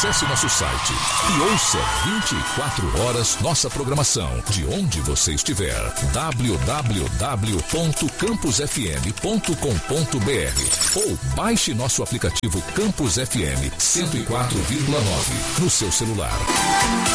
Acesse nosso site e ouça 24 horas nossa programação, de onde você estiver. www.campusfm.com.br ou baixe nosso aplicativo Campus FM 104,9 no seu celular.